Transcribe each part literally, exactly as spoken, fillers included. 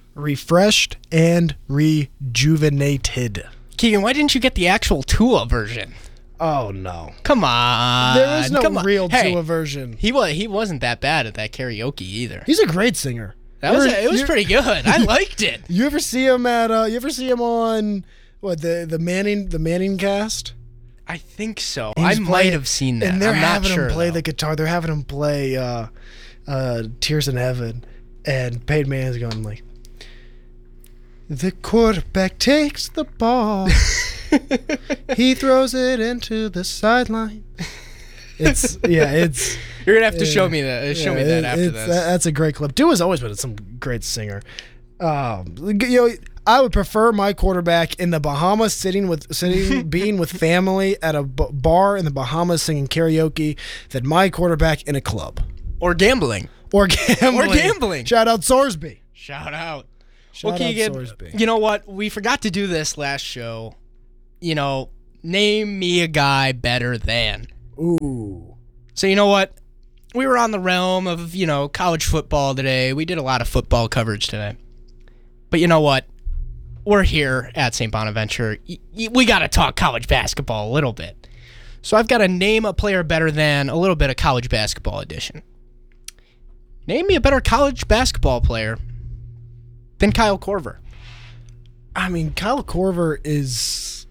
refreshed, and rejuvenated. Keegan, why didn't you get the actual Tua version? Oh, no. Come on. There is no Come on. real Hey, Tua version. He was he wasn't that bad at that karaoke either. He's a great singer. That was You're- it was you're- pretty good. I liked it. You ever see him at? Uh, you ever see him on what the the Manning the Manning cast? I think so. He's I playing- might have seen that. And they're I'm not having sure, him play though. the guitar. They're having him play uh, uh, "Tears in Heaven," and Peyton Manning's going like, "The quarterback takes the ball, he throws it into the sideline." It's yeah, it's. You're gonna have to yeah, show me that. Show yeah, me that it- after it's- this. that- that's a great clip. Dua's always been some great singer. Um, you know, I would prefer my quarterback in the Bahamas sitting with sitting being with family at a b- bar in the Bahamas singing karaoke than my quarterback in a club Or gambling. or gambling. Or gambling. Shout out Sorsby. Shout out. Shout well, out Keegan, Sorsby. you know what? We forgot to do this last show. You know, name me a guy better than. Ooh. So you know what? We were on the realm of, you know, college football today. We did a lot of football coverage today. But you know what? We're here at Saint Bonaventure. Y- y- we got to talk college basketball a little bit. So I've got to name a player better than a little bit of college basketball edition. Name me a better college basketball player than Kyle Korver. I mean, Kyle Korver is,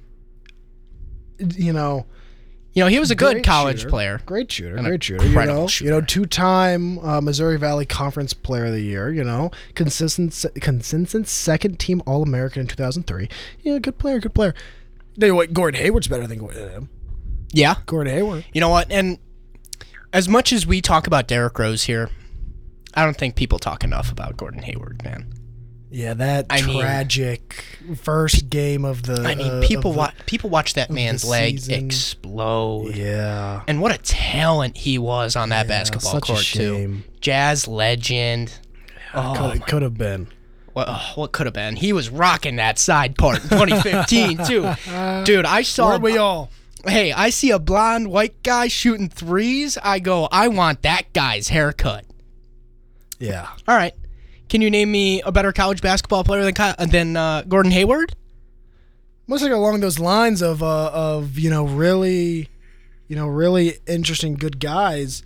you know, You know, he was a good great college shooter. player. Great shooter, And a great shooter. You incredible know, shooter. you know, two-time uh, Missouri Valley Conference Player of the Year. You know, consistent, consistent second team All-American in two thousand three. You know, good player, good player. You know what? Gordon Hayward's better than him. Yeah. Gordon Hayward. You know what? And as much as we talk about Derrick Rose here, I don't think people talk enough about Gordon Hayward, man. Yeah, that I mean- tragic first game of the. I mean, uh, people of the- watch people watch that of the man's leg season. explode. Yeah. And what a talent he was on that Yeah, basketball such a court too. shame. Jazz legend. Oh, could, my- could have been. what, oh, what could have been? He was rocking that side part in twenty fifteen too. Dude, I saw Weren't we all? Hey, I see a blonde white guy shooting threes. I go, I want that guy's haircut. Yeah. All right. Can you name me a better college basketball player than Ky- than uh, Gordon Hayward? Much like along those lines of uh, of you know really, you know really interesting good guys.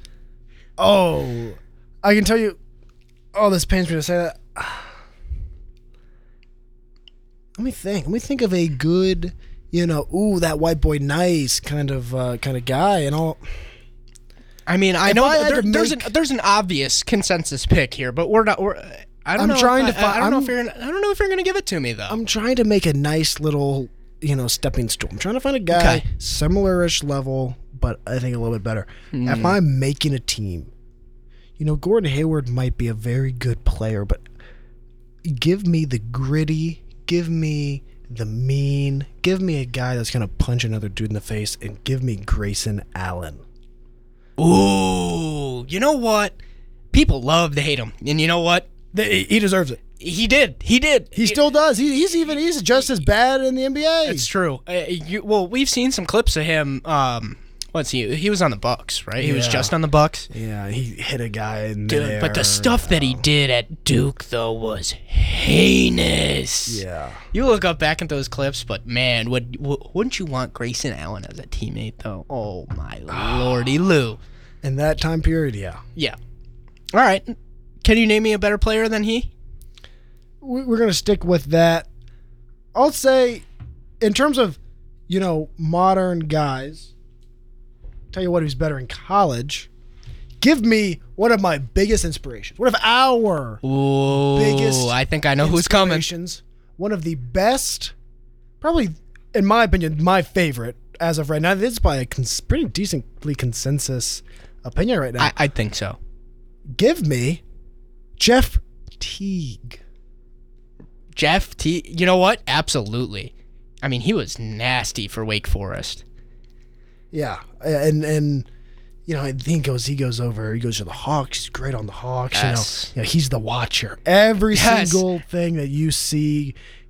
Oh, I can tell you. Oh, this pains me to say that. Let me think. Let me think of a good, you know, ooh, that white boy, nice kind of uh, kind of guy, and all. I mean, I If know I that had there, to there's make- an there's an obvious consensus pick here, but we're not. We're, I don't I'm know. trying if to I, fi- I don't know I'm- if you're. Gonna, I don't know if you're going to give it to me though. I'm trying to make a nice little, you know, stepping stool. I'm trying to find a guy Okay. similar-ish level, but I think a little bit better. If I'm making a team, you know, Gordon Hayward might be a very good player, but give me the gritty, give me the mean, give me a guy that's going to punch another dude in the face, and give me Grayson Allen. Ooh, you know what? People love to hate him, and you know what? He he deserves it. He did. He did. He still does. He, he's even he's just as bad in the N B A. It's true. Uh, you, well, we've seen some clips of him. Um, what's he? He was on the Bucks, right? He was Yeah. just on the Bucks. Yeah, he hit a guy in Dude, midair. but the stuff that he did at Duke though was heinous. Yeah. You look up back at those clips, but man, would w- wouldn't you want Grayson Allen as a teammate though? Oh my lordy Lou. In that time period, yeah. Yeah. All right. Can you name me a better player than he? We- We're going to stick with that. I'll say, in terms of, you know, modern guys, tell you what, who's better in college. Give me one of my biggest inspirations. One of our Ooh, biggest I think I know who's coming. inspirations. One of the best, probably, in my opinion, my favorite as of right now. This is by a cons- pretty decently consensus opinion right now. I, I think so. Give me Jeff Teague. Jeff T. You know what? Absolutely. I mean, he was nasty for Wake Forest. Yeah, and and you know, I think he goes he goes over. He goes to the Hawks. He's great on the Hawks. Yes. You know, you know, he's the watcher. Every Yes. single thing that you see,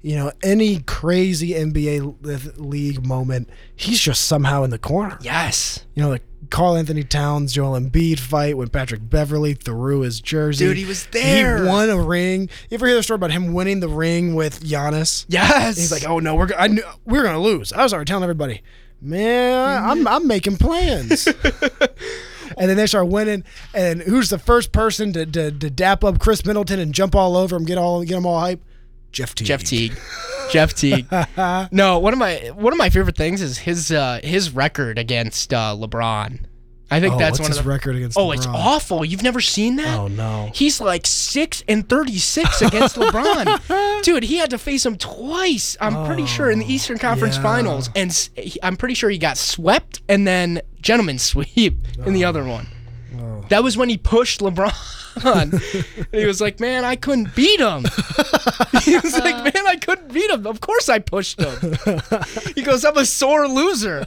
You know, any crazy N B A league moment, he's just somehow in the corner. Yes. You know, like Karl Anthony Towns, Joel Embiid fight when Patrick Beverley threw his jersey. Dude, he was there. He won a ring. You ever hear the story about him winning the ring with Giannis? Yes. And he's like, oh no, we're go- I knew, we're gonna lose. I was already telling everybody, man, I'm I'm making plans. And then they start winning. And who's the first person to, to to dap up Chris Middleton and jump all over him, get all get him all hype? Jeff Teague. Jeff Teague. Jeff Teague. No, one of my one of my favorite things is his uh, his record against uh, LeBron. I think oh, that's what's one his of the record against Oh, LeBron? it's awful. You've never seen that? Oh no. He's like six and thirty-six against LeBron. Dude, he had to face him twice. I'm oh, pretty sure in the Eastern Conference yeah. Finals, and he, I'm pretty sure he got swept and then gentleman's sweep oh. in the other one. Oh. That was when he pushed LeBron. And he was like, man, I couldn't beat him. He was like, man, I couldn't beat him. Of course I pushed him. He goes, I'm a sore loser.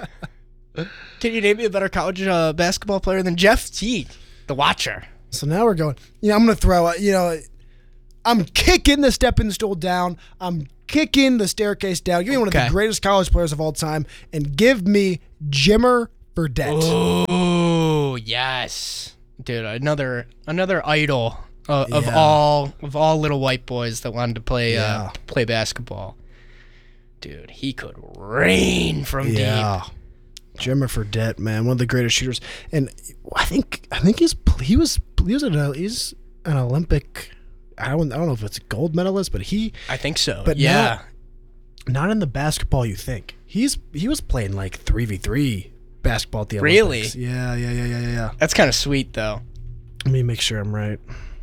Can you name me a better college uh, basketball player than Jeff Teague, the Watcher? So now we're going, you know, I'm going to throw, you know, I'm kicking the stepping stool down. I'm kicking the staircase down. Give me one Okay. of the greatest college players of all time and give me Jimmer Fredette. Oh, yes. Dude, another another idol uh, Yeah. of all of all little white boys that wanted to play Yeah. uh, play basketball. Dude, he could rain from Yeah. deep. Jimmer Fredette, man, one of the greatest shooters, and I think I think he's he was he was an he's an Olympic. I don't I don't know if it's a gold medalist, but he I think so. But yeah, not, not in the basketball you think. He's he was playing like three v three basketball at the Really? Olympics. Yeah, yeah, yeah, yeah, yeah. That's kind of sweet, though. Let me make sure I'm right.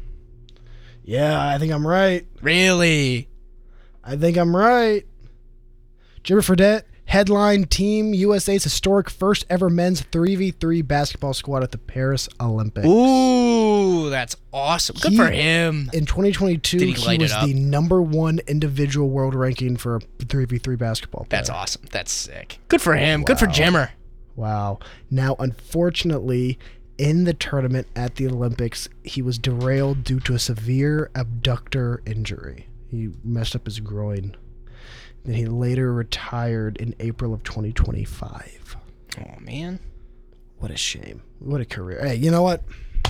Yeah, I think I'm right. Really? I think I'm right. Jimmer Fredette headline Team U S A's historic first ever men's three v three basketball squad at the Paris Olympics. Ooh, that's awesome. Good He- for him. In twenty twenty-two, Did he he, light it was up? the number one individual world ranking for a three v three basketball player. That's awesome. That's sick. Good for him. Good for Wow. Jimmer. Wow. Now, unfortunately, in the tournament at the Olympics, he was derailed due to a severe abductor injury. He messed up his groin. Then he later retired in April of twenty twenty-five. Oh, man. What a shame. What a career. Hey, you know what?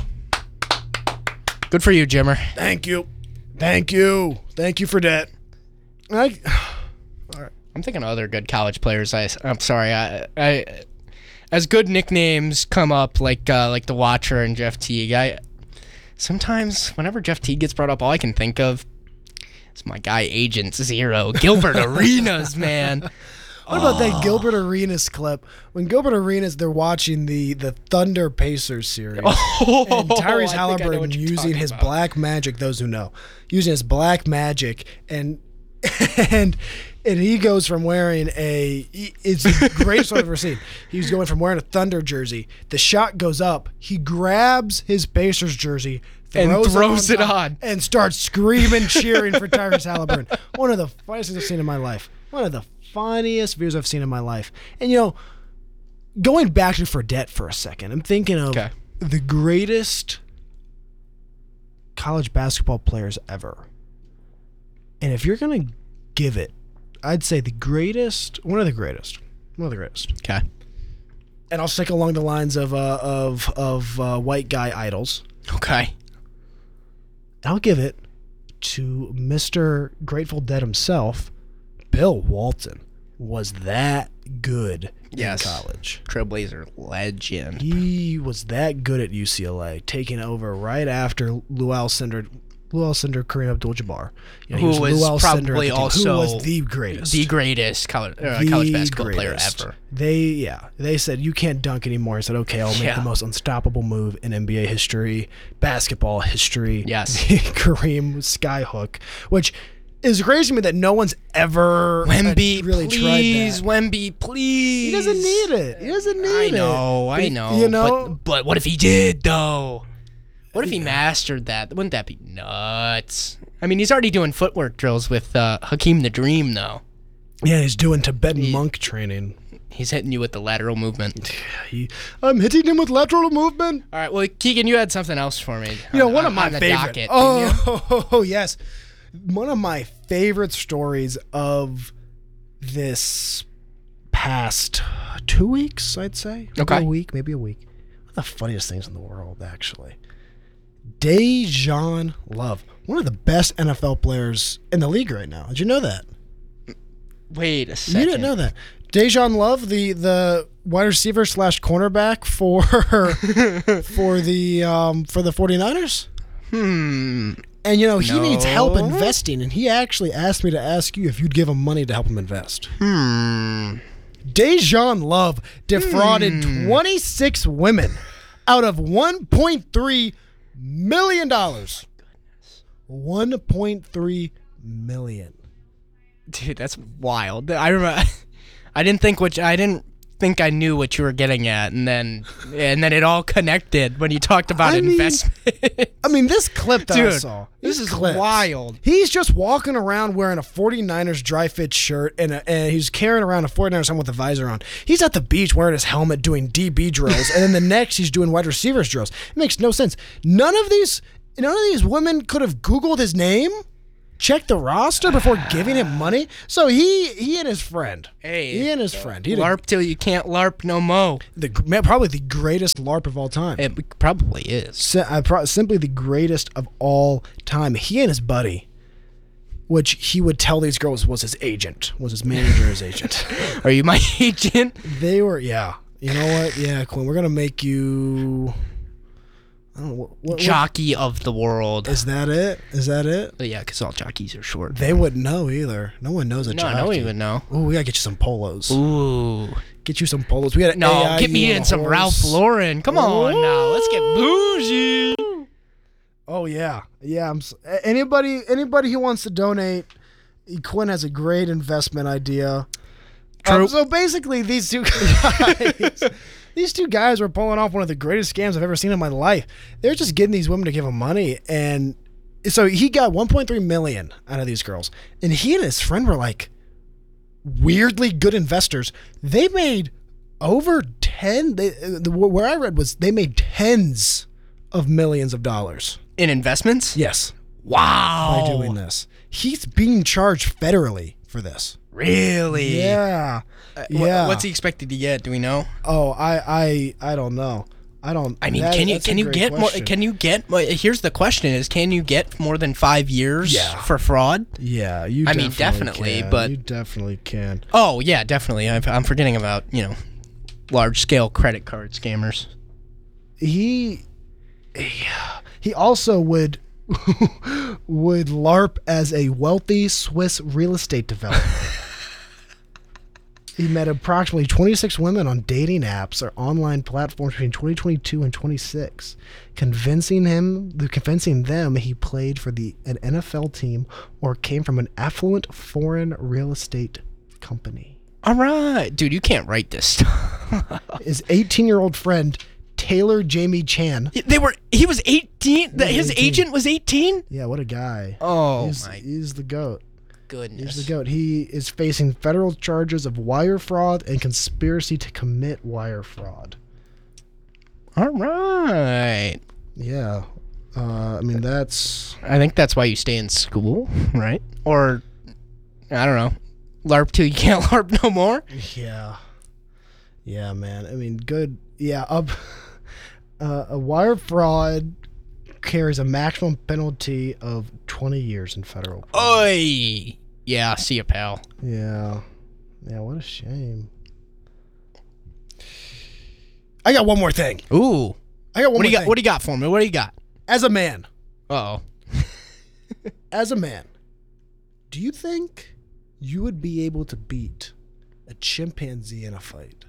Good for you, Jimmer. Thank you. Thank you. Thank you for that. I, I'm thinking of other good college players. I, I'm sorry. I, I, as good nicknames come up, like uh, like the Watcher and Jeff Teague, I sometimes whenever Jeff Teague gets brought up, all I can think of is my guy Agent Zero, Gilbert Arenas, man. What about that Gilbert Arenas clip? When Gilbert Arenas, they're watching the, the Thunder Pacers series. Oh, and Tyrese I think I know Halliburton what you're using talking his about. black magic, those who know, using his black magic, and and and he goes from wearing a, it's the greatest one I've ever seen. He's going from wearing a Thunder jersey. The shot goes up. He grabs his Pacers jersey, And throws, throws it, it on, top, on. and starts screaming, cheering for Tyrese Halliburton. One of the funniest things I've seen in my life. One of the funniest videos I've seen in my life. And, you know, going back to Fredette for a second, I'm thinking of Okay. the greatest college basketball players ever. And if you're going to give it, I'd say the greatest, one of the greatest, one of the greatest. Okay. And I'll stick along the lines of uh, of of uh, white guy idols. Okay. I'll give it to Mister Grateful Dead himself. Bill Walton was that good Yes. in college. Trailblazer legend. He was that good at U C L A, taking over right after Lou Alcindor, Lou Alcindor, Kareem Abdul-Jabbar. You know, he Who was Lou Alcindor at probably the team, also who was the greatest, The greatest college, uh, The college basketball greatest. player ever. They yeah, they said you can't dunk anymore. He said, okay, I'll make Yeah. the most unstoppable move in N B A history, basketball history. Yes. Kareem skyhook, which is crazy to me that no one's ever Wemby, really please. tried that. Wemby, please. He doesn't need it. He doesn't need I it. know, I But, know. You know, But, but what if he did, though? What if he mastered that? Wouldn't that be nuts? I mean, he's already doing footwork drills with uh, Hakeem the Dream, though. yeah, he's doing Tibetan He- monk training. He's hitting you with the lateral movement. He, I'm hitting him with lateral movement. All right, well, Keegan, you had something else for me. You know, on- one on- of my on the favorite. docket, didn't you? oh, oh, yes, one of my favorite stories of this past two weeks, I'd say. Maybe Okay. a week, maybe a week. One of the funniest things in the world, actually. Dejan Love, one of the best N F L players in the league right now. Did you know that? Wait a second. You didn't know that. Dejan Love, the the wide receiver slash cornerback for for the um, for the 49ers. Hmm. And you know he No. needs help investing, and he actually asked me to ask you if you'd give him money to help him invest. Hmm. Dejan Love defrauded Hmm. twenty-six women out of one point three million dollars. one point three million. Dude, that's wild. I remember. I didn't think what I didn't think I knew what you were getting at, and then and then it all connected when you talked about I mean, investment. I mean, this clip that I Dude, saw. this these is clips, wild. He's just walking around wearing a 49ers dry fit shirt, and, a, and he's carrying around a 49ers helmet with a visor on. He's at the beach wearing his helmet doing D B drills, and then the next he's doing wide receivers drills. It makes no sense. None of these, none of these women could have Googled his name, checked the roster before giving him money. So he he and his friend, Hey, he and his friend, he had a- LARP till you can't LARP no mo. the probably the greatest LARP of all time. It probably is. Si- uh, pro- simply the greatest of all time. He and his buddy, which he would tell these girls was his agent, was his manager, his agent. Are you my agent? They were, yeah. You know what? Yeah, Quinn, we're gonna make you. I don't know what, what, what Jockey of the world. is that. It is that it? Yeah, because all jockeys are short. They wouldn't know either. No one knows a no, jockey. no one even know. Oh, we gotta get you some polos. Ooh. Get you some polos. We got No, A I get me on in a some horse. Ralph Lauren. Come on now. Let's get bougie. Oh yeah, yeah. I'm s- a- anybody anybody who wants to donate. Quinn has a great investment idea. True. Um, so basically, these two guys, these two guys were pulling off one of the greatest scams I've ever seen in my life. They're just getting these women to give him money, and so he got one point three million out of these girls, and he and his friend were like weirdly good investors. They made over ten. They, the, where I read was they made tens of millions of dollars. In investments? Yes, Wow. by doing this. He's being charged federally for this. Really? Yeah. Uh, wh- yeah. What's he expected to get? Do we know? Oh, I, I, I don't know. I don't. I mean, that- can you that's a can you great get more? question. Can you get? Well, here's the question: Is can you get more than five years Yeah. for fraud? Yeah, you. I mean, definitely definitely, can. but- you definitely can. Oh yeah, definitely. I've, I'm forgetting about you know, large scale credit card scammers. He, he, he also would would LARP as a wealthy Swiss real estate developer. He met approximately twenty-six women on dating apps or online platforms between twenty twenty-two and twenty-six, convincing him, convincing them he played for the an N F L team or came from an affluent foreign real estate company. All right, dude, you can't write this stuff. His eighteen-year-old friend Taylor Jamie Chan. They were. He was eighteen. The, He was his eighteen. agent was eighteen. Yeah, what a guy. Oh he's, my he's the GOAT. goodness. He's the GOAT. He is facing federal charges of wire fraud and conspiracy to commit wire fraud. All right. Yeah. Uh, I mean, that's... I think that's why you stay in school, right? Or I don't know. LARP till you can't LARP no more. Yeah. Yeah, man. I mean, good. Yeah, up. Uh, a wire fraud carries a maximum penalty of twenty years in federal prison. Oi. Yeah, see ya, pal. Yeah. Yeah, what a shame. I got one more thing. Ooh. I got one What do more you got? thing. What do you got for me? What do you got? As a man, Uh oh. as a man, do you think you would be able to beat a chimpanzee in a fight?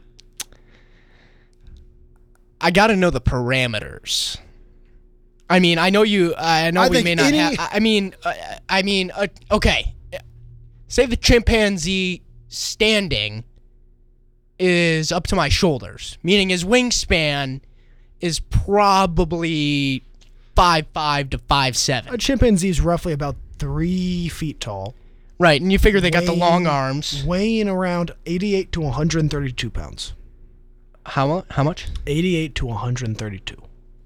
I got to know the parameters. I mean, I know you. I know I we think may not any- have. I mean, uh, I mean, uh, okay. Say the chimpanzee standing is up to my shoulders, meaning his wingspan is probably five five to five A seven. chimpanzee is roughly about three feet tall, Right, and you figure they got the weighing- long arms. weighing around eighty-eight to one hundred thirty-two pounds. How much? How much? eighty-eight to one hundred thirty-two.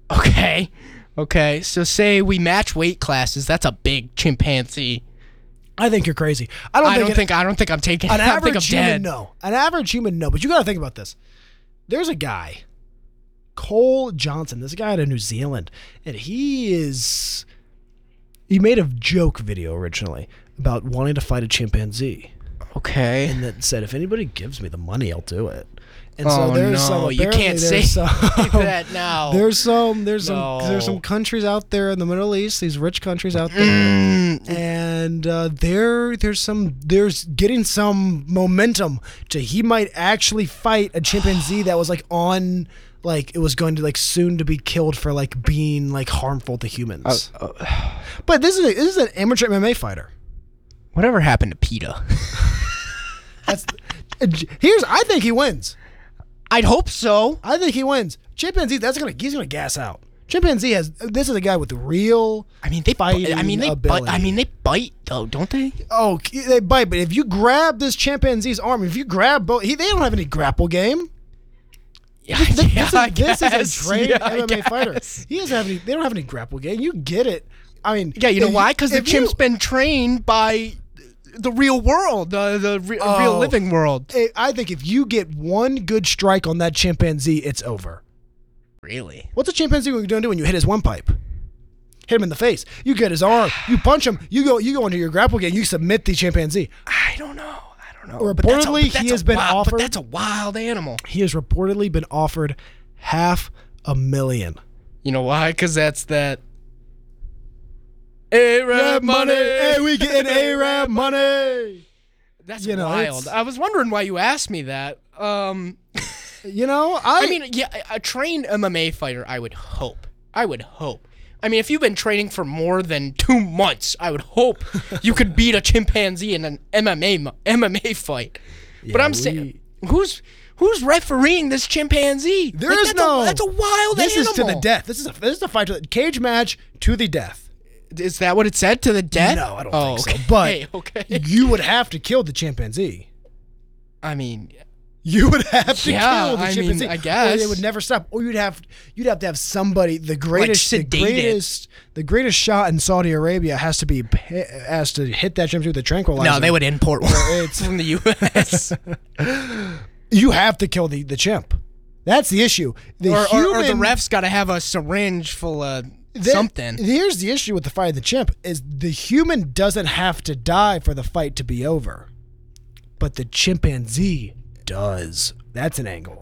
Okay. Okay. So say we match weight classes. That's a big chimpanzee. I think you're crazy. I don't I think don't it- think I don't think I'm taking. An I think I'm average human, dead. no. An average human, no. But you got to think about this. There's a guy, Cole Johnson. This guy out of New Zealand, and he is. He made a joke video originally about wanting to fight a chimpanzee, Okay. and that said, "If anybody gives me the money, I'll do it." And Oh, so there's no, some. you apparently can't say there's some, that now. There's some. There's No. some. There's some countries out there in the Middle East. These rich countries out there. Mm, And uh, there, there's some, there's getting some momentum to he might actually fight a chimpanzee that was like on, like it was going to like soon to be killed for like being like harmful to humans. uh, uh, But this is a, this is an amateur M M A fighter. whatever happened to PETA? That's here's I think he wins. I'd hope so. I think he wins. Chimpanzee, that's gonna he's gonna gas out. Chimpanzee has this is a guy with real. I mean, they. Fighting I mean, they bite. I ability. mean, they bite though, don't they? Oh, they bite, but if you grab this chimpanzee's arm, if you grab both, he, they don't have any grapple game. Yeah, This, yeah, is, I this guess. is a trained Yeah, I M M A fighter. guess. He doesn't have any. They don't have any grapple game. You get it. I mean, Yeah, you know if why? Because the if chimp's you- been trained by the real world, uh, the re- Oh. real living world. I- I think if you get one good strike on that chimpanzee, it's over. Really? What's a chimpanzee going to do when you hit his one pipe? Hit him in the face. You get his arm. You punch him. You go. You go into your grapple game. You submit the chimpanzee. I don't know. I don't know. But Reportedly, that's a- but he that's has a been wild, offered- But that's a wild animal. He has reportedly been offered half a million. You know why? Because that's that. Arab money. Hey, we getting Arab money. That's You know, wild. it's- I was wondering why you asked me that. Um, You know, I, I mean, yeah, a a trained M M A fighter. I would hope. I would hope. I mean, if you've been training for more than two months, I would hope you could beat a chimpanzee in an M M A mo- M M A fight. but Yeah, I'm saying, who's who's refereeing this chimpanzee? There Like, is that's no. A, that's a wild This animal. is to the death. This is a this is a fight to the cage match to the death. Is that what it said? To the death? No, I don't oh, think so. okay. But okay. you would have to kill the chimpanzee. I mean, You would have to Yeah, kill the I mean, chimpanzee. I Or guess. it would never stop. Or you'd have you'd have to have somebody the greatest the sedate it. greatest the greatest shot in Saudi Arabia has to be has to hit that chimpanzee with a tranquilizer. no, they would import one it's- from the U S You have to kill the, the chimp. That's the issue. The or, or, human, or the ref's got to have a syringe full of That- something. Here's the issue with the fight of the chimp is the human doesn't have to die for the fight to be over. But the chimpanzee does. That's an angle.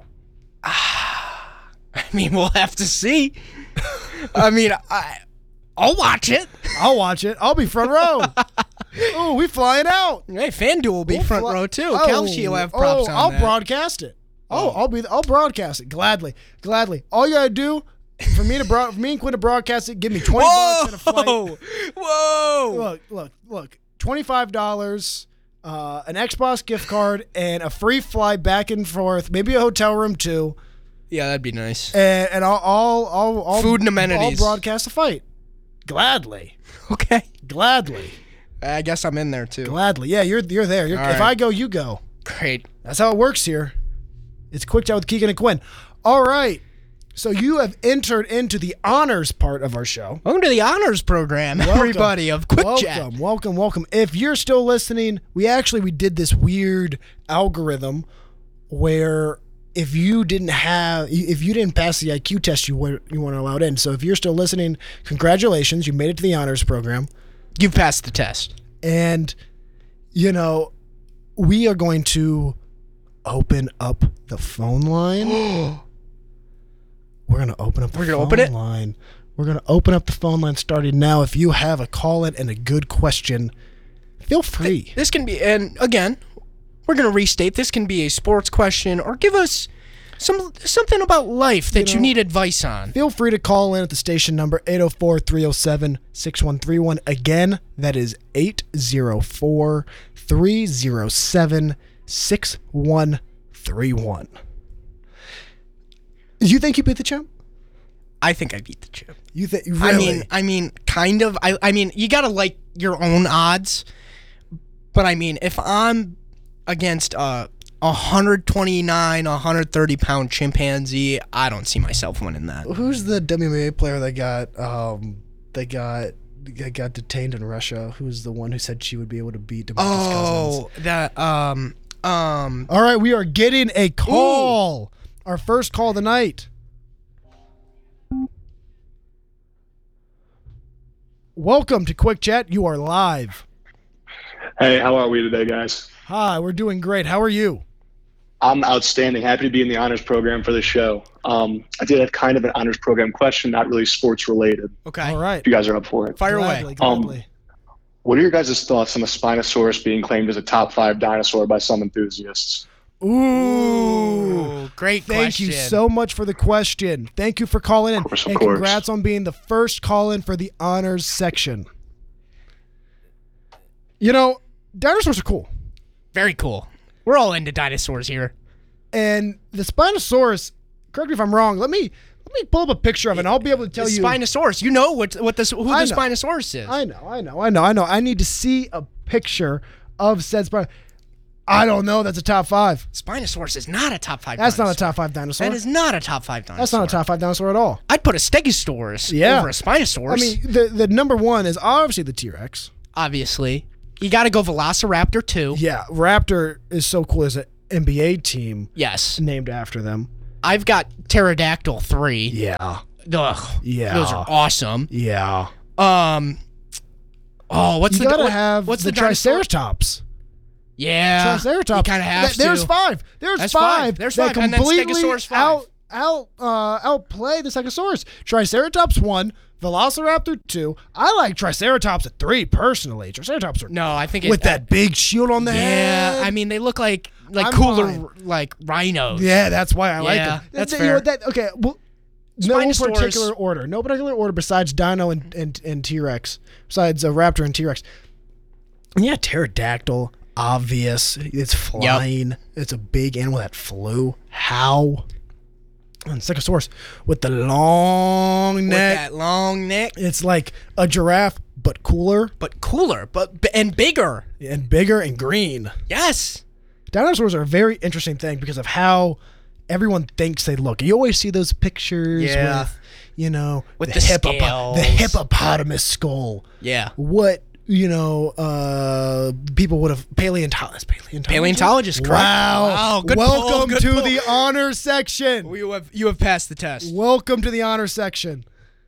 I mean, we'll have to see. I mean, I, I'll watch it. I'll watch it. I'll be front row. Oh, we flying out. Hey, FanDuel will be We'll front fly- row too. Oh, Kelsey will have props oh, on I'll that. broadcast it. Oh, Oh. I'll be. I'll broadcast it gladly, gladly. All you gotta do for me to broad, for me and Quinn to broadcast it, give me twenty bucks and a flight. Whoa! Whoa! Look, look, look. Twenty-five dollars, uh, an Xbox gift card, and a free flight back and forth. Maybe a hotel room too. Yeah, that'd be nice. And, and I'll, I'll, I'll, I'll Food and amenities. I'll broadcast the fight. Gladly, Okay. gladly, I guess I'm in there too. gladly. Yeah, you're you're there. You're, All if right. I go, you go. Great. That's how it works here. It's Quick Chat with Keegan and Quinn. All right. So you have entered into the honors part of our show. Welcome to the honors program, Welcome. everybody of Quick welcome, Chat. welcome, welcome. If you're still listening, we actually we did this weird algorithm where if you didn't have if you didn't pass the I Q test, you weren't you weren't allowed in. So if you're still listening, congratulations, you made it to the honors program. You've passed the test. And you know, we are going to open up the phone line. We're going to open up the We're gonna phone open it? line. We're going to open up the phone line starting now. If you have a call in and a good question, feel free. This can be, and again, we're going to restate. This can be a sports question, or give us some something about life that You you, know- need advice on. Feel free to call in at the station number eight oh four, three oh seven, six one three one. Again, that is eight oh four, three oh seven, six one three one. You think you beat the champ? I think I beat the chip. You think really? I mean, I mean, kind of. I, I mean, you gotta like your own odds. But I mean, if I'm against a one twenty-nine, one thirty pound chimpanzee, I don't see myself winning that. who's the W M A player that got um they got got detained in Russia? Who's the one who said she would be able to beat DeMarcus Oh, Cousins? that um um. All right, we are getting a call. Ooh. Our first call of the night. Welcome to Quick Chat. You are live. Hey, how are we today, guys? Hi, we're doing great. How are you? I'm outstanding. Happy to be in the honors program for the show. Um, I did have kind of an honors program question, not really sports related. Okay. All right. If you guys are up for it. Fire gladly, away. Gladly. Um, what are your guys' thoughts on the Spinosaurus being claimed as a top five dinosaur by some enthusiasts? Ooh. Ooh, great Thank question. you so much for the question. Thank you for calling in. Of course, of and course. congrats on being the first call-in for the honors section. You know, dinosaurs are cool. Very cool. We're all into dinosaurs here. And the Spinosaurus, correct me if I'm wrong, let me let me pull up a picture of it and I'll be able to tell the you. Spinosaurus. You know what what this who I the know. Spinosaurus is. I know, I know, I know, I know. I need to see a picture of said Spinosaurus. I don't know. That's a top five. Spinosaurus is not a top five That's dinosaur. not a top five dinosaur. That is not a top five dinosaur. That's not a top five dinosaur at all. I'd put a Stegosaurus Yeah. over a Spinosaurus. I mean, the the number one is obviously the T-Rex. obviously. You got to go Velociraptor too. Yeah, Raptor is so cool as an N B A team Yes. named after them. I've got Pterodactyl three. Yeah, Ugh. Yeah. Those are awesome. yeah. Um. Oh, what's You the gotta what- have what's the, the, dinosaur? Triceratops. Yeah. Triceratops. You kind of have Th- There's to. five. There's That's five. five. There's that five. And then completely Stegosaurus five. out out uh outplay the Stegosaurus. Triceratops one, Velociraptor two. I like Triceratops at three personally. Triceratops are No, I think it, with that big shield on the head. Yeah, I mean they look like like I'm cooler fine. like rhinos. Yeah, that's why I like Yeah, them. that's Th- fair. You know, that, okay, well, no Spinosaurus- particular order. No particular order besides Dino and, and, and T-Rex. Besides uh, Raptor and T-Rex. And yeah, Pterodactyl, obvious. It's flying. It's a big animal that flew. How? And Stegosaurus with the long With neck. that long neck, It's like a giraffe, but cooler but cooler, but b- and bigger. and bigger and green. Yes. Dinosaurs are a very interesting thing because of how everyone thinks they look. You always see those pictures Yeah. with, you know, With the hippopo- scales. the hippopotamus skull. Yeah. What, you know, uh, people would have paleontologist, paleontologist. Paleontologist, correct. Wow. Wow, good pull, Welcome good to pull. the honor section. You have you have passed the test. Welcome to the honor section.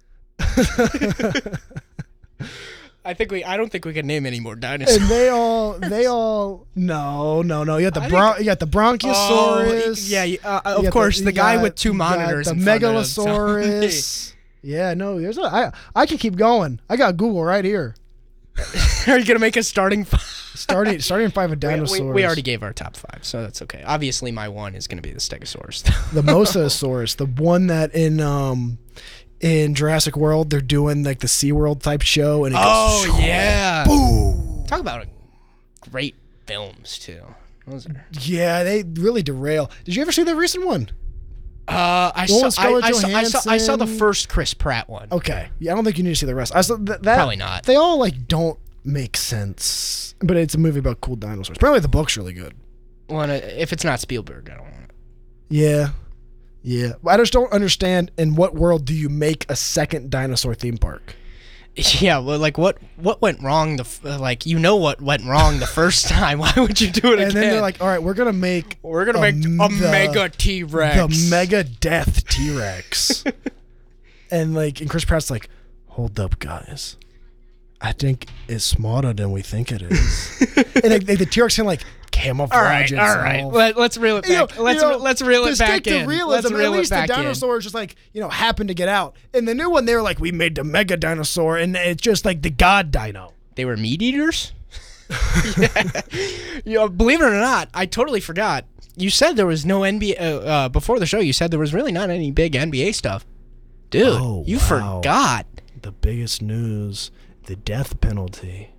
I think we. I don't think we can name any more dinosaurs. And they all, they all, no, no, no. You got the I bron- think- you got the Bronchiosaurus. Oh, yeah, yeah, uh, You of got course, the, the, you guy got- with two you got monitors. the in front of him, so- Megalosaurus. Yeah, no, there's a, I, I can keep going. I got Google right here. Are you gonna make a starting five? Starting, starting five with We, dinosaurs. we, we already gave our top five, so that's okay. Obviously, my one is gonna be the Stegosaurus. the Mosasaurus, the one that in um in Jurassic World they're doing like the SeaWorld type show, and it oh goes yeah. boom. Talk about great films too. Those are. Yeah, they really derail. Did you ever see the recent one? Uh, I The one saw, with I, I, Scarlett saw, I saw. I saw the Johansson? first Chris Pratt one. Okay, yeah, I don't think you need to see the rest. I saw th- that. Probably not. They all like don't make sense, but it's a movie about cool dinosaurs. Apparently, the book's really good. Well, if it's not Spielberg, I don't want it. Yeah, yeah. I just don't understand. In what world do you make a second dinosaur theme park? Yeah, well, like what what went wrong? The f- uh, like you know what went wrong the first time. Why would you do it And again? then they're like, "All right, we're gonna make we're gonna a make m- a the- mega T Rex. the mega death T Rex," and like, and Chris Pratt's like, "Hold up, guys." I think it's smarter than we think it is. And like, the T Rex can like camouflage All right, itself. all right. Let, let's reel it You know- back. let's you know, let's reel to it back stick to in. realism, let's reel at least it back the in. dinosaurs just like, you know, happened to get out. In the new one, they were like, we made the mega dinosaur, and it's just like the god dino. They were meat eaters. yeah. You know, believe it or not, I totally forgot. You said there was no N B A uh, uh, before the show. You said there was really not any big N B A stuff, dude. Oh, you wow. forgot. The biggest news, the death penalty.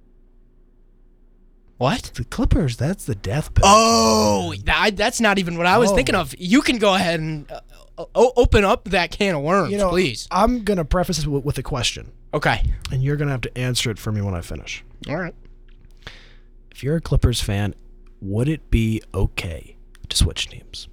What? The Clippers, that's the death penalty. Oh, that, that's not even what I was Oh. thinking of. You can go ahead and uh, o- open up that can of worms, You know, please. I'm going to preface this with, with a question, Okay. and you're going to have to answer it for me when I finish. All right. If you're a Clippers fan, would it be okay to switch teams?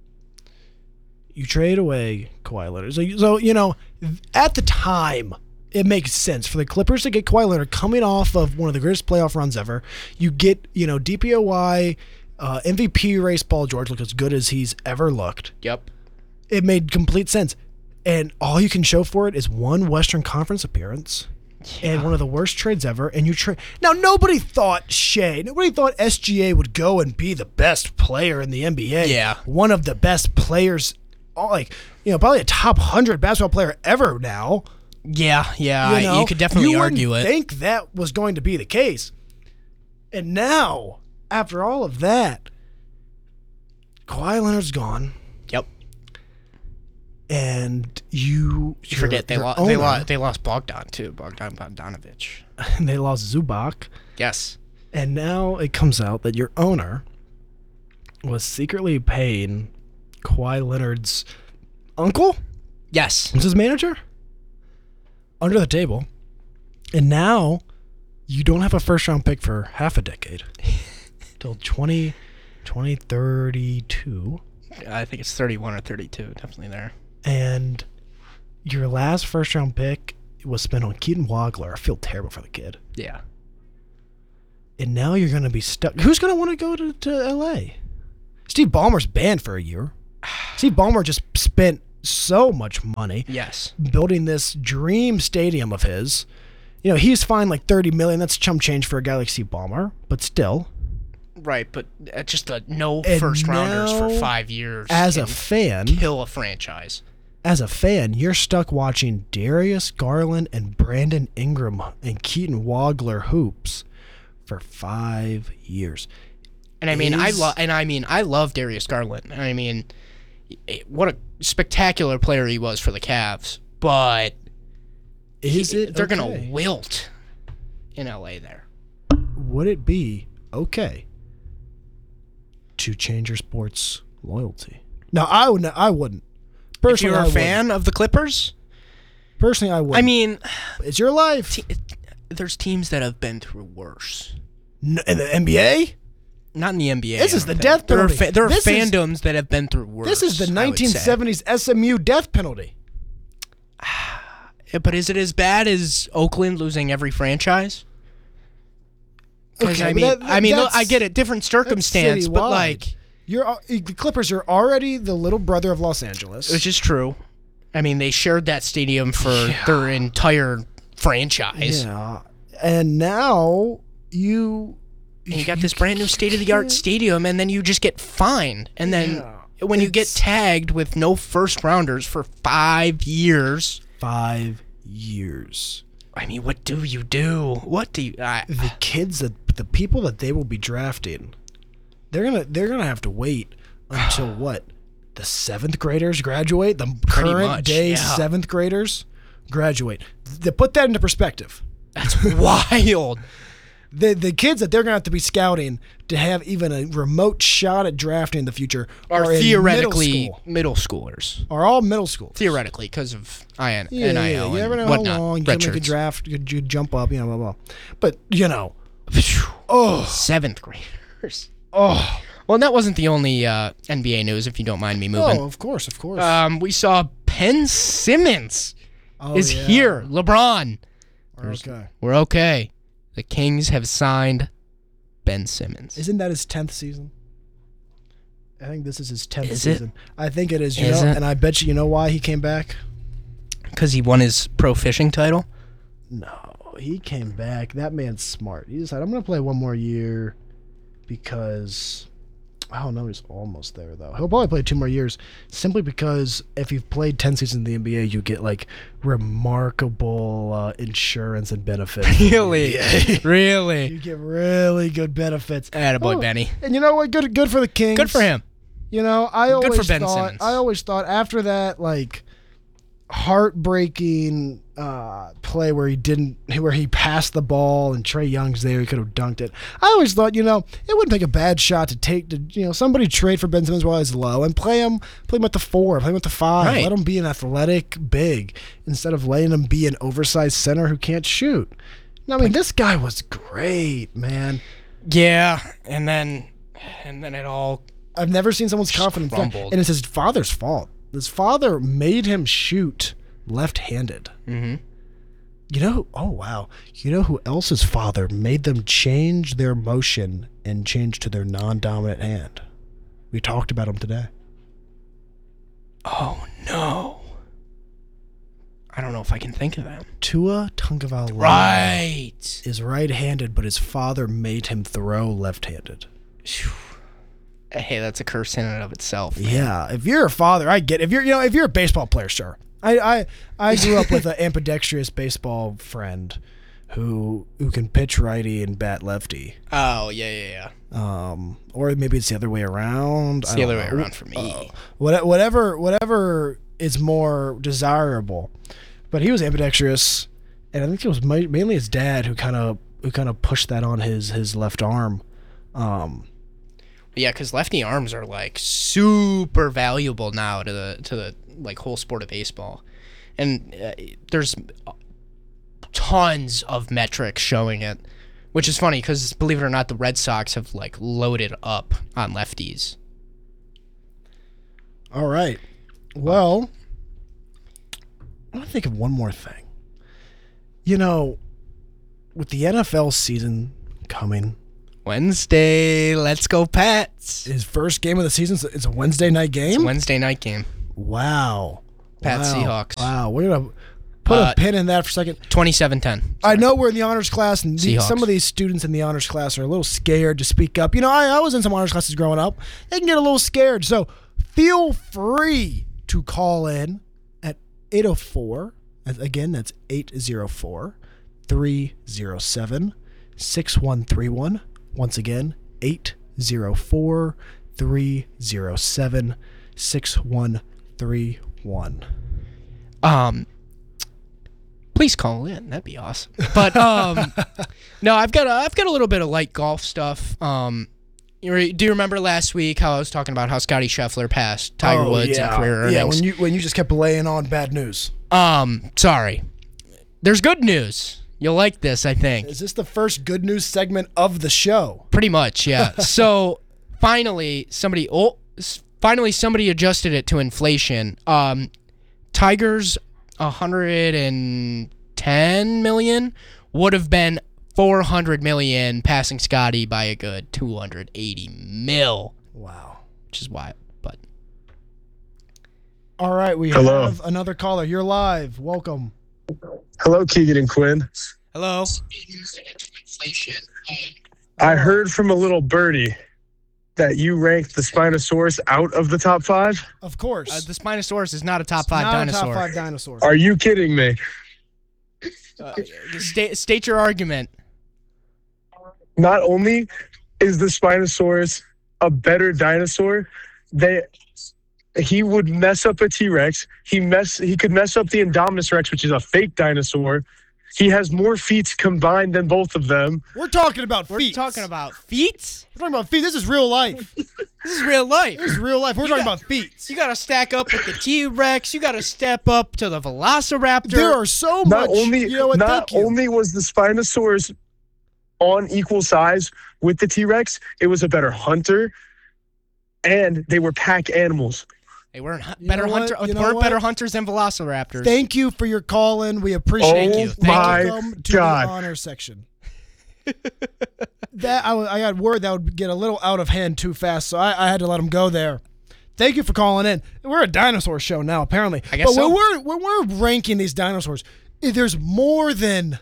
You trade away Kawhi Leonard. So, you- so, you know, at the time, It makes sense for the Clippers to get Kawhi Leonard coming off of one of the greatest playoff runs ever. You get, you know, D P O Y, uh, M V P race Paul George look as good as he's ever looked. Yep. It made complete sense. And all you can show for it is one Western Conference appearance yeah. and one of the worst trades ever. And you trade. Now, nobody thought Shea, nobody thought S G A would go and be the best player in the N B A. Yeah. One of the best players, like, you know, probably a top one hundred basketball player ever now. Yeah, yeah, you, know, you could definitely you argue wouldn't it. think that was going to be the case. And now, after all of that, Kawhi Leonard's gone. Yep. And you, you forget they lost. They lost. They lost Bogdan too. Bogdan Bogdanovic. And they lost Zubac. Yes. And now it comes out that your owner was secretly paying Kawhi Leonard's uncle. Yes. Was his manager? Under the table. And now you don't have a first round pick for half a decade. Till twenty, twenty thirty-two. I think it's thirty-one or thirty-two. Definitely there. And your last first round pick was spent on Keaton Wagler. I feel terrible for the kid. Yeah. And now you're going to be stuck. Who's going to want to go to, to L A? Steve Ballmer's banned for a year. Steve Ballmer just spent so much money yes building this dream stadium of his. You know, he's fined like thirty million dollars. That's chump change for a guy like Steve Ballmer, but still. Right, but just a no And first rounders now, for five years. As a fan, kill a franchise. As a fan, you're stuck watching Darius Garland and Brandon Ingram and Keaton Wagler hoops for five years. And I mean, Is, I love, and I mean, I love Darius Garland. I mean, what a spectacular player he was for the Cavs. But is he, it they're okay? gonna wilt in L A there. Would it be okay to change your sports loyalty? Now, I would. I wouldn't. Personally, if you're a I fan wouldn't. of the Clippers, personally, I would. I mean, it's your life. Te- there's teams that have been through worse. No, in the N B A. Not in the N B A. This is the death penalty. There are, fa- there are this fandoms is, that have been through worse. This is the nineteen seventies S M U death penalty. But is it as bad as Oakland losing every franchise? Because Okay, I mean, that, that, I mean, look, I get it, different circumstance, but like, you're the Clippers are already the little brother of Los Angeles, which is true. I mean, they shared that stadium for yeah. their entire franchise. Yeah, and now you. And you got this brand new state-of-the-art stadium, and then you just get fined. And then yeah, when you get tagged with no first-rounders for five years... Five years. I mean, what do you do? What do you... I, the kids, that the people that they will be drafting, they're gonna they're gonna have to wait until what? The seventh graders graduate? The Pretty current much, day yeah. seventh graders graduate. To put that into perspective. That's wild. The the kids that they're going to have to be scouting to have even a remote shot at drafting in the future are, are in theoretically middle, middle schoolers. Are all middle school. Theoretically, because of I N, yeah, N I L yeah, you and never know whatnot. how long you can make a draft, you could jump up, you know, blah, blah. But, you know, oh. Seventh graders. Oh. Well, that wasn't the only uh, N B A news, if you don't mind me moving. Oh, of course, of course. Um, we saw Ben Simmons oh, is yeah. here. LeBron. We're okay. We're okay. The Kings have signed Ben Simmons. Isn't that his tenth season? I think this is his tenth Is it? season. I think it is. You Is know, it? and I bet you, you know why he came back? Because he won his pro fishing title? No, he came back. That man's smart. He decided, I'm going to play one more year because, I don't know, he's almost there, though. He'll probably play two more years simply because if you've played ten seasons in the N B A, you get, like, remarkable uh, insurance and benefits. Really? Really? You get really good benefits. Attaboy, Oh, Benny. And you know what? Good good for the Kings. Good for him. You know, I Good always for Ben thought Simmons. I always thought after that like heartbreaking uh, play where he didn't where he passed the ball and Trae Young's there, he could have dunked it. I always thought, you know, it wouldn't take a bad shot to take to you know, somebody trade for Ben Simmons while he's low and play him play him at the four, play him at the five, Right. let him be an athletic big instead of letting him be an oversized center who can't shoot. I mean, this guy was great, man. Yeah, and then and then it all I've never seen someone's confidence down. crumbled. And it's his father's fault. His father made him shoot left-handed. mm-hmm. You know, oh wow. You know who else's father made them change their motion and change to their non-dominant hand? We talked about him today. Oh no. I don't know if I can think of them. Tua Tagovailoa Right. is right-handed, but his father made him throw left-handed. Hey, that's a curse in and of itself. Yeah, if you're a father, I get. If you're, you know, if you're a baseball player, sure. I, I, I grew up with an ambidextrous baseball friend who who can pitch righty and bat lefty. Oh yeah, yeah, yeah. Um, or maybe it's the other way around. It's I the don't other way know. around for me. Uh, what- whatever, whatever is more desirable. But he was ambidextrous, and I think it was ma- mainly his dad who kind of who kind of pushed that on his his left arm. Um, Yeah, because lefty arms are like super valuable now to the to the like whole sport of baseball, and uh, there's tons of metrics showing it, which is funny because believe it or not, the Red Sox have like loaded up on lefties. all right. Well, I want to think of one more thing. You know, with the N F L season coming, Wednesday, let's go Pats! his first game of the season is a Wednesday night game. It's a Wednesday night game. Wow. Pats wow. Seahawks. Wow. We're gonna put Uh, a pin in that for a second. twenty-seven ten. I know we're in the honors class, and the, Seahawks. some of these students in the honors class are a little scared to speak up. You know, I, I was in some honors classes growing up. They can get a little scared. So feel free to call in at eight oh four. Again, that's eight oh four, three oh seven, six one three one. Once again, eight oh four, three oh seven, six one three one. Um, please call in. That'd be awesome. But um, no, I've got a, I've got a little bit of light golf stuff. Um, you re- do you remember last week how I was talking about how Scotty Scheffler passed Tiger Oh, Woods yeah. in career earnings? Yeah, when you when you just kept laying on bad news. Um, sorry. There's good news. You'll like this, I think. Is this the first good news segment of the show? Pretty much, yeah. So finally, somebody oh, s- finally somebody adjusted it to inflation. Um, Tiger's one hundred ten million would have been four hundred million, passing Scotty by a good two hundred eighty mil, Wow. which is wild. But All right, we Hello. have another caller. You're live. Welcome. Hello, Keegan and Quinn. hello. I heard from a little birdie that you ranked the Spinosaurus out of the top five. Of course. Uh, the Spinosaurus is not a top five Not dinosaur. a top five dinosaur. Are you kidding me? Uh, state, state your argument. Not only is the Spinosaurus a better dinosaur, they he would mess up a T-Rex. He mess he could mess up the Indominus Rex, which is a fake dinosaur. He has more feet combined than both of them. We're talking about We're feet. talking about feet. We're talking about feet. This is real life. This is real life. This is real life. We're You talking got- about feet. You got to stack up with the T-Rex. You got to step up to the Velociraptor. There are so Not much. only you know what? not Thank you. only was the Spinosaurus on equal size with the T-Rex, it was a better hunter, and they were pack animals. They weren't hu- You better know what? hunter. You know weren't what? better hunters than Velociraptors. Thank you for your call in. We appreciate Oh you. Thank you. my Welcome to God. the honor section. that I, wa- I got word that would get a little out of hand too fast, so I, I had to let him go there. Thank you for calling in. We're a dinosaur show now, apparently. I guess but so. when we're when we're ranking these dinosaurs, eh, there's more than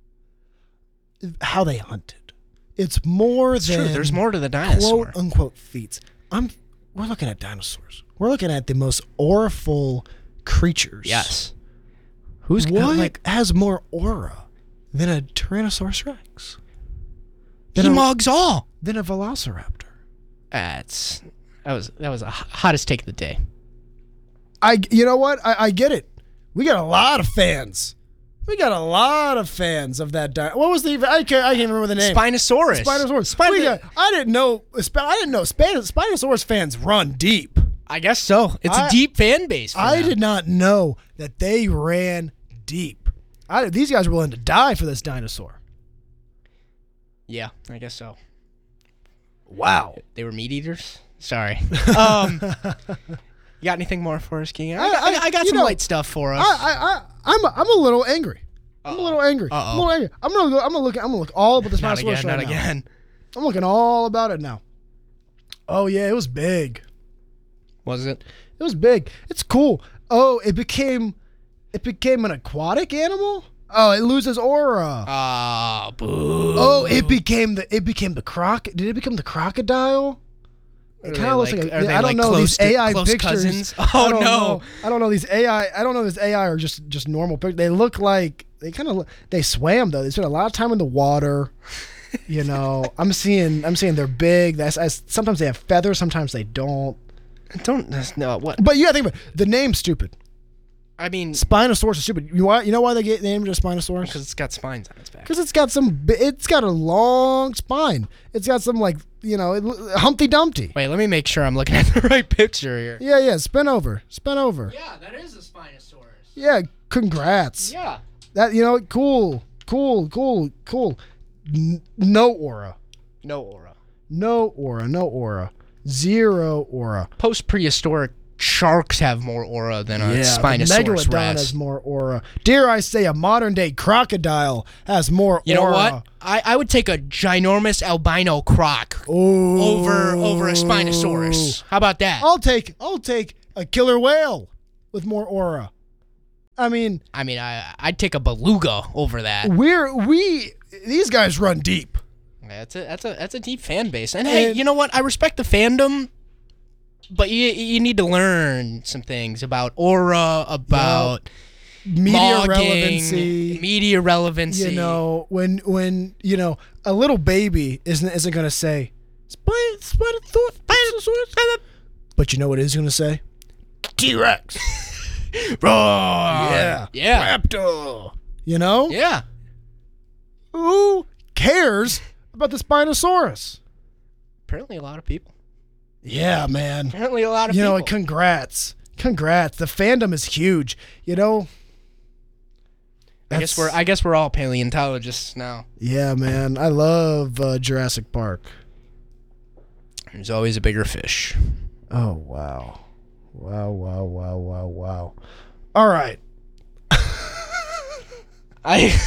how they hunted. It's more It's than true. There's more to the dinosaur. quote unquote feats. I'm we're looking at dinosaurs. We're looking at the most auriful creatures. Yes. Who's What like has more aura than a Tyrannosaurus Rex? he Than a, mugs all? than a Velociraptor? That's that was that was a h- hottest take of the day. I, you know what? I, I get it. We got a lot of fans. We got a lot of fans of that. Di- what was the? I can't. I can't remember the name. Spinosaurus. Spinosaurus. Spino- We got- I didn't know. Sp- I didn't know. Spin- Spinosaurus fans run deep. I guess so. It's a I- deep fan base. For I them. did not know that they ran deep. I, these guys were willing to die for this dinosaur. Yeah, I guess so. Wow. They were meat eaters. Sorry. Um, you got anything more for us, King? I, I- I, I got you some know, light stuff for us. I, I, I, I'm, I'm a little angry. I'm a little angry. Uh-oh. I'm a little angry. I'm gonna go, I'm gonna look. I'm gonna look all about the Not Spinosaurus again, right not now. again. I'm looking all about it now. Oh yeah, it was big. Was it? It was big. It's cool. Oh, it became, it became an aquatic animal. Oh, it loses aura. Ah, boo. Oh, it became the it became the croc. Did it become the crocodile? It Are kind they of looks like- like. are A, they I don't like know close these to- A I close pictures. cousins? I Oh, don't no. know. I don't know these A I. I don't know these A I are just just normal pictures. They look like they kind of they swam though. They spent a lot of time in the water. You know, I'm seeing I'm seeing they're big. That's I, sometimes they have feathers. Sometimes they don't. Don't no what? But you gotta think about it. The name's stupid. I mean, Spinosaurus is stupid. You why? You know why they get named as Spinosaurus? because it's got spines on its back. Because it's got some, bi- it's got a long spine. It's got some like, you know, it, Humpty Dumpty. Wait, let me make sure I'm looking at the right picture here. Yeah, yeah, spin over, spin over. Yeah, that is a Spinosaurus. Yeah, congrats. Yeah. That, you know, cool, cool, cool, cool. N- no aura, No aura. no aura, no aura, zero aura. Post prehistoric sharks have more aura than a Yeah, Spinosaurus Megalodon rex. has more aura. Dare I say, a modern day crocodile has more You know aura. what? I, I would take a ginormous albino croc Ooh. over over a Spinosaurus. How about that? I'll take I'll take a killer whale with more aura. I mean, I mean, I I'd take a beluga over that. we're we these guys run deep. That's a that's a that's a deep fan base. And hey, And- you know what? I respect the fandom, but you you need to learn some things about aura, about Media logging, relevancy. media relevancy. You know, when when you know a little baby isn't isn't gonna say Spin Spinosaurus, Spinosaurus, but you know what it is gonna say? T-Rex. Roar. Yeah. yeah, Raptor. You know? yeah. Who cares about the Spinosaurus? Apparently, a lot of people. Yeah, man. Apparently, a lot of You people. know, congrats. Congrats. The fandom is huge. You know? I guess That's- we're I guess we're all paleontologists now. Yeah, man. I love uh, Jurassic Park. There's always a bigger fish. Oh, wow. Wow, wow, wow, wow, wow. All right. I,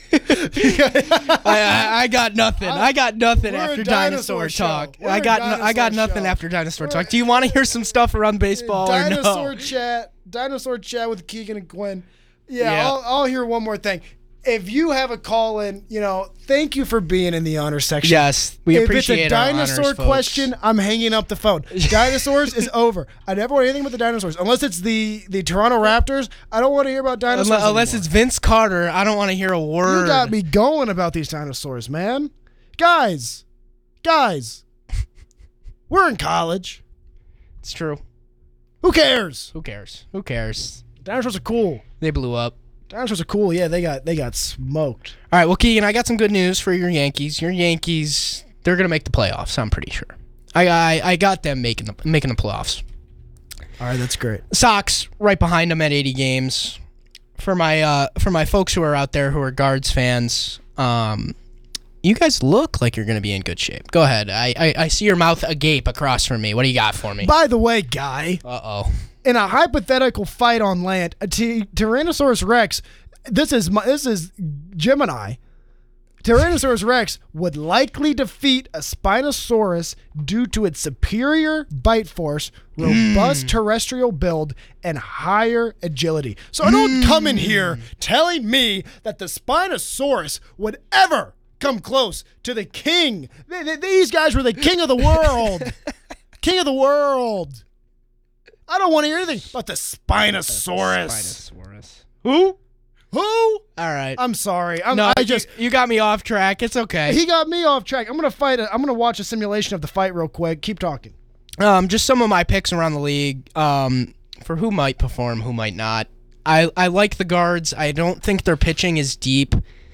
I, I I got nothing. I got nothing We're a after dinosaur dinosaur show. talk. We're I a got no, I got dinosaur nothing show. after dinosaur We're- talk. Do you want to hear some stuff around baseball Dinosaur or no? chat. Dinosaur chat with Keegan and Quinn. Yeah, Yeah. I'll, I'll hear one more thing. If you have a call in, you know, thank you for being in the honor section. Yes, we if appreciate it's a our dinosaur honors, folks. question, I'm hanging up the phone. Dinosaurs is over. I never want anything about the dinosaurs unless it's the the Toronto Raptors. I don't want to hear about dinosaurs Unless, unless anymore. it's Vince Carter, I don't want to hear a word. You got me going about these dinosaurs, man. Guys, guys, we're in college. It's true. Who cares? Who cares? Who cares? Dinosaurs are cool. They blew up. Dinosaurs are cool. Yeah, they got they got smoked. All right, well, Keegan, I got some good news for your Yankees. Your Yankees, they're gonna make the playoffs. I'm pretty sure. I I, I got them making the making the playoffs. All right, that's great. Sox right behind them at eighty games. For my uh, for my folks who are out there who are Guards fans, um, you guys look like you're going to be in good shape. Go ahead. I, I I see your mouth agape across from me. What do you got for me? By the way, guy, Uh oh. in a hypothetical fight on land, a t- Tyrannosaurus Rex, this is my, this is Gemini. Tyrannosaurus Rex would likely defeat a Spinosaurus due to its superior bite force, robust terrestrial build, and higher agility. So don't come in here telling me that the Spinosaurus would ever come close to the king. Th- th- These guys were the king of the world. King of the world. I don't want to hear anything about the Spinosaurus. Spinosaurus. Who? Who? All right. I'm sorry. I'm, no, I just you, you got me off track. It's okay. he got me off track. I'm gonna fight. A, I'm gonna watch a simulation of the fight real quick. Keep talking. Um, just some of my picks around the league. Um, for who might perform, who might not. I I like the Guards. I don't think their pitching is deep.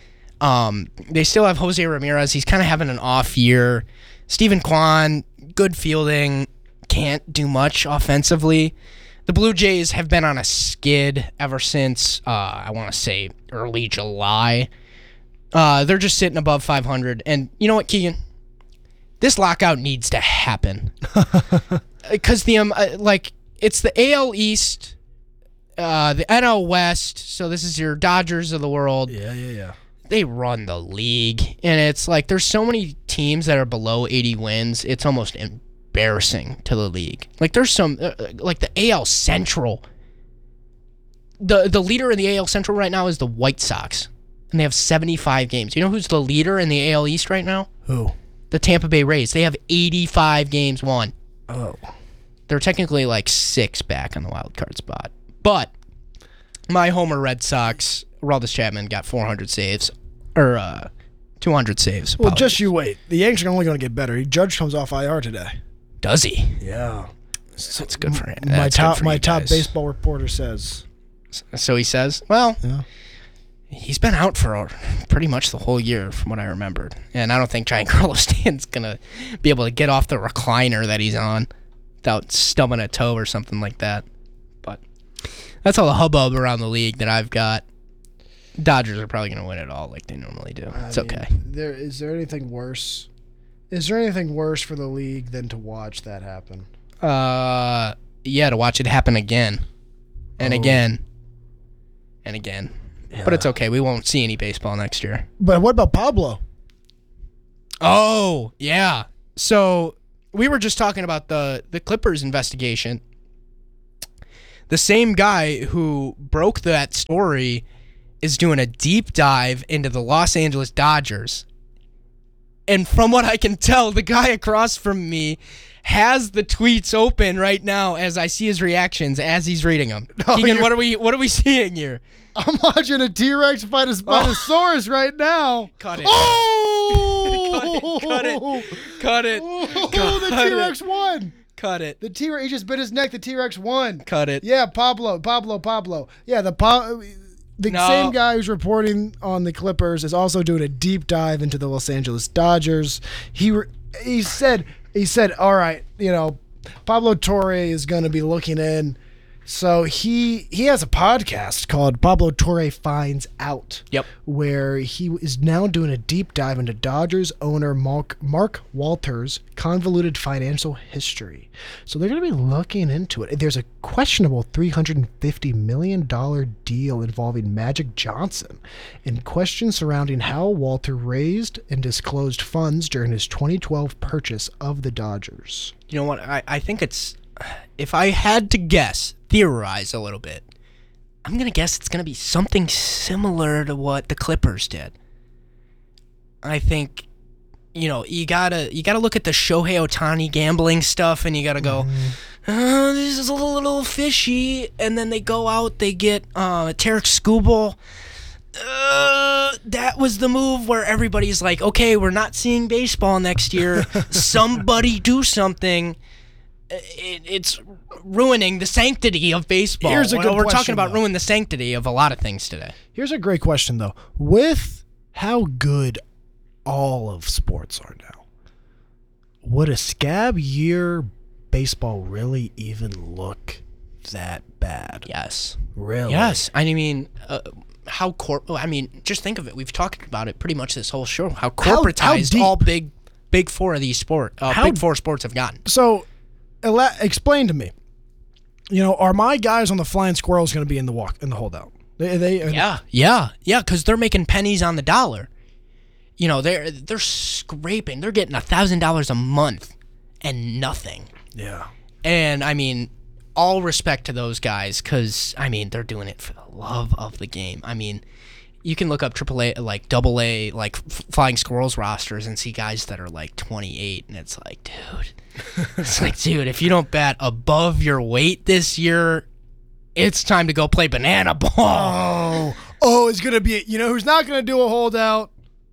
Um, they still have Jose Ramirez. He's kind of having an off year. Stephen Kwan, good fielding, can't do much offensively. The Blue Jays have been on a skid ever since, uh, I want to say, early July. Uh, they're just sitting above five hundred. And you know what, Keegan? This lockout needs to happen. Because the, um, uh, like, it's the A L East uh, the N L West, so this is your Dodgers of the world. Yeah, yeah, yeah. They run the league, and it's like there's so many teams that are below eighty wins. It's almost embarrassing to the league. Like there's some, uh, like the A L Central. The the leader in the A L Central right now is the White Sox, and they have seventy-five games. You know who's the leader in the A L East right now? Who? The Tampa Bay Rays. They have eighty-five games won. Oh. They're technically like six back on the wild card spot. But my Homer Red Sox, Aroldis Chapman, got four hundred saves, or uh, two hundred saves. Well, Apologies. just you wait. The Yankees are only going to get better. Judge comes off I R today. Does he? Yeah. That's good for him. My That's top good for my you top guys. baseball reporter says. So he says, well, Yeah. he's been out for uh, pretty much the whole year from what I remembered. And I don't think Giancarlo Stanton's going to be able to get off the recliner that he's on without stubbing a toe or something like that. But that's all the hubbub around the league that I've got. Dodgers are probably going to win it all like they normally do. I It's mean, okay. There is there anything worse? Is there anything worse for the league than to watch that happen? Uh, yeah, to watch it happen again and Oh. again and again. Yeah. But it's okay. We won't see any baseball next year. But what about Pablo? Oh, yeah. So we were just talking about the, the Clippers investigation. The same guy who broke that story is doing a deep dive into the Los Angeles Dodgers. And from what I can tell, the guy across from me has the tweets open right now as I see his reactions as he's reading them. Oh, Keegan, you're- what are we what are we seeing here? I'm watching a T-Rex fight a Spinosaurus right now. Cut it. Oh! Cut it. Cut it. Oh, Cut the it. T-Rex won. Cut it. The T-Rex, he just bit his neck. The T-Rex won. Cut it. Yeah, Pablo, Pablo, Pablo. Yeah, the pa- the No. same guy who's reporting on the Clippers is also doing a deep dive into the Los Angeles Dodgers. He re- he said he said, all right, you know, Pablo Torre is going to be looking in. So he he has a podcast called Pablo Torre Finds Out. Yep. Where he is now doing a deep dive into Dodgers owner Mark, Mark Walters' convoluted financial history. So they're going to be looking into it. There's a questionable three hundred fifty million dollars deal involving Magic Johnson and questions surrounding how Walter raised and disclosed funds during his twenty twelve purchase of the Dodgers. You know what? I, I think it's, if I had to guess, theorize a little bit, I'm going to guess it's going to be something similar to what the Clippers did. I think, you know, you got to you gotta look at the Shohei Ohtani gambling stuff and you got to go, oh, this is a little fishy. And then they go out, they get uh, Tarek Skubal. Uh, that was the move where everybody's like, okay, we're not seeing baseball next year. Somebody do something. It, it's ruining the sanctity of baseball. Here's a We're- good We're question, talking about though. ruining the sanctity of a lot of things today. Here's a great question, though. With how good all of sports are now, would a scab year baseball really even look that bad? Yes. Really? Yes. I mean, uh, how corp? I mean, just think of it. We've talked about it pretty much this whole show. How how corporatized deep? all big, big four of these sport, uh, How- big four sports have gotten. So, ela- explain to me. You know, are my guys on the Flying Squirrels going to be in the walk in the holdout? They, they Yeah, yeah, yeah. Because they're making pennies on the dollar. You know, they're they're scraping. They're getting a thousand dollars a month and nothing. yeah. And I mean, all respect to those guys because I mean they're doing it for the love of the game. I mean, you can look up triple A, like double A, like f- Flying Squirrels rosters and see guys that are like twenty-eight, and it's like, dude, it's like, dude, if you don't bat above your weight this year, it's time to go play banana ball. Oh, oh, it's going to be. You know who's not going to do a holdout?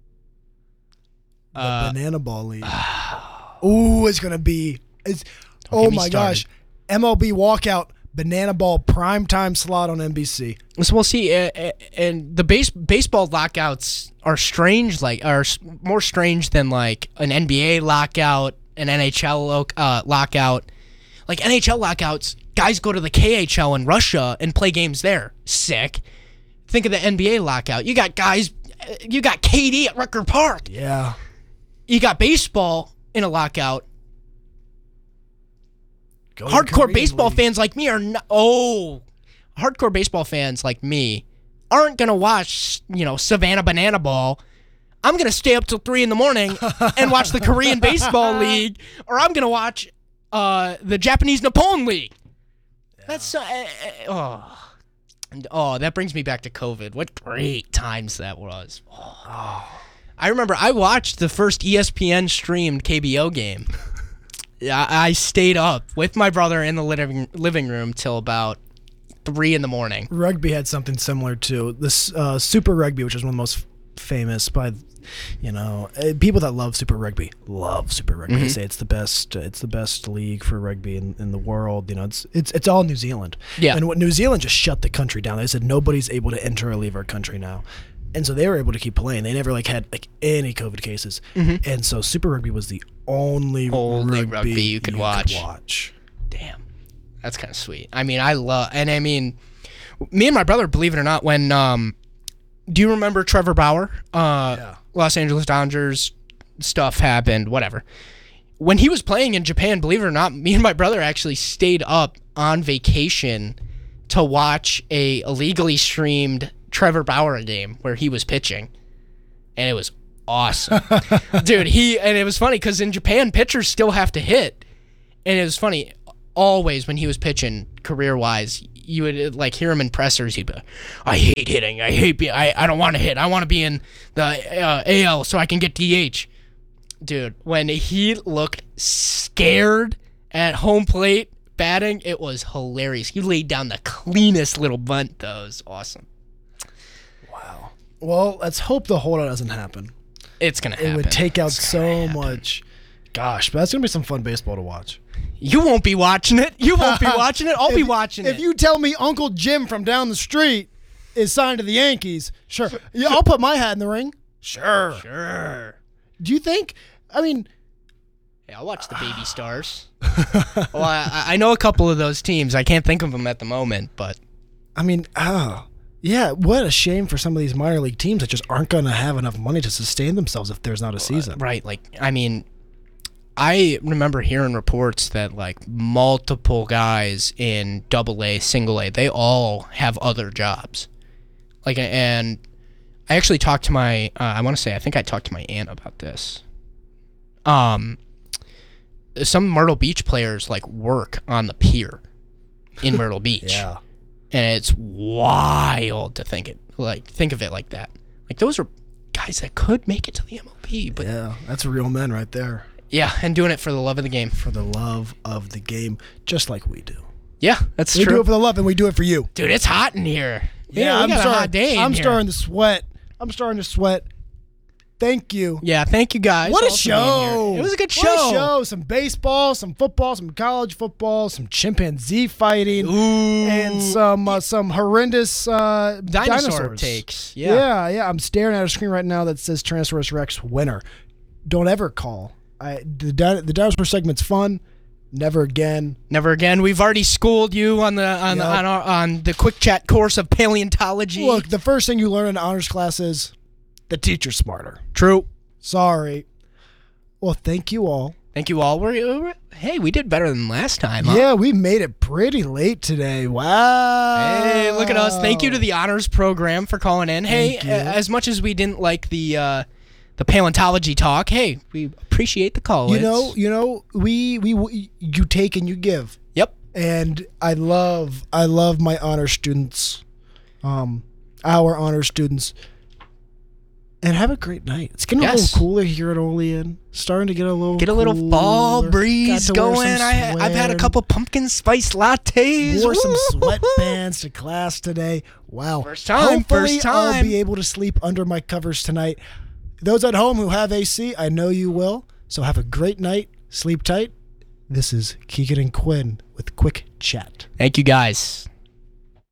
The Uh, Banana Ball League. Ooh, it's going to be. It's. Don't Oh get me my started. gosh, M L B walkout. Banana Ball primetime slot on N B C. So we'll see, uh, uh, and the base baseball lockouts are strange, like are s- more strange than like an N B A lockout, an N H L lo- uh, lockout. Like N H L lockouts, guys go to the K H L in Russia and play games there. Sick. Think of the N B A lockout. You got guys, uh, you got K D at Rucker Park. Yeah. You got baseball in a lockout. Go to Hardcore Korean baseball League. fans like me are not. Oh, hardcore baseball fans like me aren't going to watch, you know, Savannah Banana Ball. I'm going to stay up till three in the morning and watch the Korean Baseball League, or I'm going to watch uh, the Japanese Nippon League. Yeah. That's, uh, uh, oh. And, oh, that brings me back to COVID. What great times that was. Oh. Oh. I remember I watched the first E S P N streamed K B O game. I, I stayed up with my brother in the living, living room till about three in the morning. Rugby had something similar too. This uh, Super Rugby, which is one of the most famous by, you know, uh, people that love Super Rugby love Super Rugby. Mm-hmm. They say it's the best. Uh, it's the best league for rugby in, in the world. You know, it's it's it's all New Zealand. Yeah. And what New Zealand just shut the country down. They said nobody's able to enter or leave our country now. And so they were able to keep playing. They never like had like any COVID cases. Mm-hmm. And so Super Rugby was the only, only rugby, rugby you could you watch. Could watch. Damn. That's kind of sweet. I mean, I love, and I mean, me and my brother, believe it or not, when, um, do you remember Trevor Bauer? Uh, Yeah. Los Angeles Dodgers stuff happened, whatever. When he was playing in Japan, believe it or not, me and my brother actually stayed up on vacation to watch a illegally streamed Trevor Bauer game where he was pitching. And it was awesome. Dude, he, and it was funny because in Japan, pitchers still have to hit. And it was funny. Always when he was pitching career-wise, you would like hear him in pressers. He'd be like, I hate hitting. I hate be I, I don't want to hit. I want to be in the uh, A L so I can get D H. Dude, when he looked scared at home plate batting, it was hilarious. He laid down the cleanest little bunt, though. It was awesome. Wow. Well, let's hope the holdout doesn't happen. It's going to happen. It would take out It's so much. Gosh, but that's going to be some fun baseball to watch. You won't be watching it. You won't be watching it. I'll if, be watching if it. If you tell me Uncle Jim from down the street is signed to the Yankees, sure. Yeah, I'll put my hat in the ring. Sure. Sure. Do you think, I mean... Yeah, I'll watch the Baby Stars. Well, I, I know a couple of those teams. I can't think of them at the moment, but... I mean, oh... Yeah, what a shame for some of these minor league teams that just aren't going to have enough money to sustain themselves if there's not a season. Right, like, I mean... I remember hearing reports that like multiple guys in double A, single A, they all have other jobs. Like, and I actually talked to my, uh, I want to say, I think I talked to my aunt about this. Um, some Myrtle Beach players like work on the pier in Myrtle Beach. Yeah. And it's wild to think it, like, think of it like that. Like, those are guys that could make it to the M L B, but yeah, that's real men right there. Yeah, and doing it for the love of the game. For the love of the game, just like we do. Yeah, that's we true. We do it for the love, and we do it for you. Dude, it's hot in here. Yeah, yeah we I'm got starting. A hot day in I'm here. starting to sweat. I'm starting to sweat. Thank you. Yeah, thank you guys. What a all for being show! here. It was a good show. What a show! Some baseball, some football, some college football, some chimpanzee fighting, Ooh. and some uh, some horrendous uh, Dinosaur dinosaurs. takes. Yeah. yeah, yeah. I'm staring at a screen right now that says Tyrannosaurus Rex winner. Don't ever call. I, the the dinosaur segment's fun. Never again. Never again. We've already schooled you on the on Yep. the, on, our, on the quick chat course of paleontology. Look, the first thing you learn in honors class is the teacher's smarter. True. Sorry. Well, thank you all. Thank you all. We're, we're hey, we did better than last time. Huh? Yeah, we made it pretty late today. Wow. Hey, look at us. Thank you to the honors program for calling in. Hey, Thank you. a- as much as we didn't like the uh, the paleontology talk, hey, we appreciate the call. You It's- know, you know, we, we we you take and you give. Yep. And I love I love my honor students. Um our honor students. And have a great night. It's getting Yes. a little cooler here at Olean. Starting to get a little Get a little fall cooler. breeze Got to wear going. some I, I've had a sweat. couple pumpkin spice lattes. Wore some Woo! sweatbands to class today. Wow. First time, Hopefully first I'll time. be able to sleep under my covers tonight. Those at home who have A C, I know you will. So have a great night. Sleep tight. This is Keegan and Quinn with Quick Chat. Thank you guys.